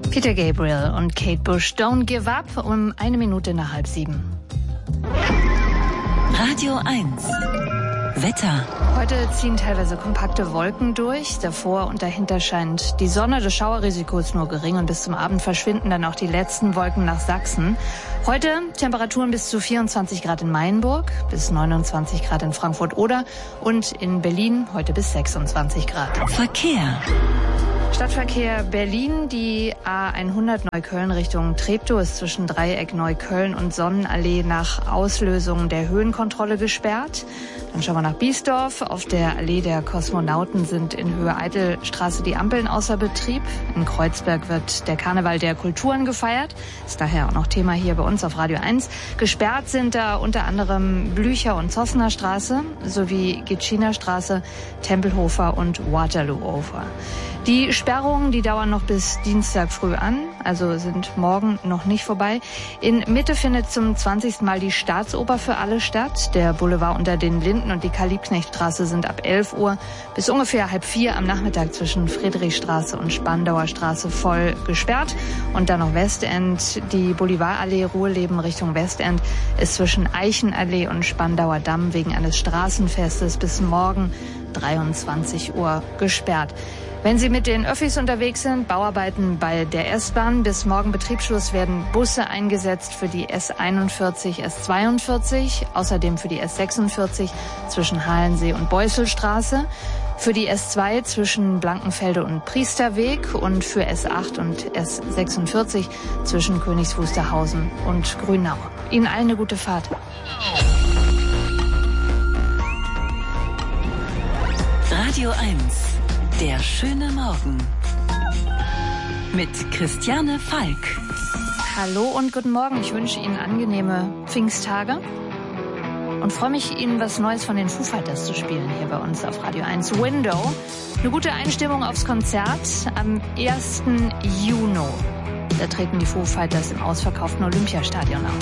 Peter Gabriel und Kate Bush, Don't Give Up, um 1 Minute nach 6:30. Radio 1. Wetter. Heute ziehen teilweise kompakte Wolken durch. Davor und dahinter scheint die Sonne. Das Schauerrisiko ist nur gering und bis zum Abend verschwinden dann auch die letzten Wolken nach Sachsen. Heute Temperaturen bis zu 24 Grad in Mainburg, bis 29 Grad in Frankfurt-Oder und in Berlin heute bis 26 Grad. Verkehr. Stadtverkehr Berlin, die A100 Neukölln Richtung Treptow ist zwischen Dreieck Neukölln und Sonnenallee nach Auslösung der Höhenkontrolle gesperrt. Dann schauen wir nach Biesdorf. Auf der Allee der Kosmonauten sind in Höhe Eidelstraße die Ampeln außer Betrieb. In Kreuzberg wird der Karneval der Kulturen gefeiert. Ist daher auch noch Thema hier bei uns auf Radio 1. Gesperrt sind da unter anderem Blücher- und Zossener Straße sowie Gitschiner Straße, Tempelhofer und Waterloo-Ufer. Die Sperrungen, die dauern noch bis Dienstag früh an, also sind morgen noch nicht vorbei. In Mitte findet zum 20. Mal die Staatsoper für alle statt. Der Boulevard unter den Linden und die Karl-Liebknecht-Straße sind ab 11 Uhr bis ungefähr 3:30 am Nachmittag zwischen Friedrichstraße und Spandauer Straße voll gesperrt. Und dann noch Westend. Die Bolivarallee Ruheleben Richtung Westend ist zwischen Eichenallee und Spandauer Damm wegen eines Straßenfestes bis morgen 23 Uhr gesperrt. Wenn Sie mit den Öffis unterwegs sind, Bauarbeiten bei der S-Bahn. Bis morgen Betriebsschluss werden Busse eingesetzt für die S41, S42, außerdem für die S46 zwischen Halensee und Beusselstraße, für die S2 zwischen Blankenfelde und Priesterweg und für S8 und S46 zwischen Königs Wusterhausen und Grünau. Ihnen allen eine gute Fahrt. Radio 1. Der schöne Morgen mit Christiane Falk. Hallo und guten Morgen. Ich wünsche Ihnen angenehme Pfingsttage und freue mich, Ihnen was Neues von den Foo Fighters zu spielen hier bei uns auf Radio 1. Window. Eine gute Einstimmung aufs Konzert am 1. Juni. Da treten die Foo Fighters im ausverkauften Olympiastadion auf.